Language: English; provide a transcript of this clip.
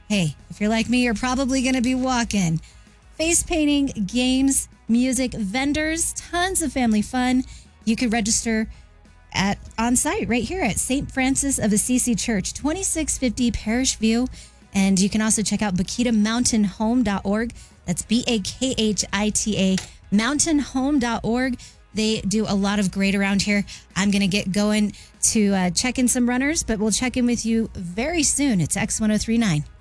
Hey, if you're like me, you're probably going to be walking. Face painting, games, music, vendors, tons of family fun. You could register on site right here at St. Francis of Assisi Church, 2650 Parish View. And you can also check out BakitaMountainHome.org. That's BAKHITA mountainhome.org. They do a lot of great around here. I'm going to get going to check in some runners, but we'll check in with you very soon. It's X1039.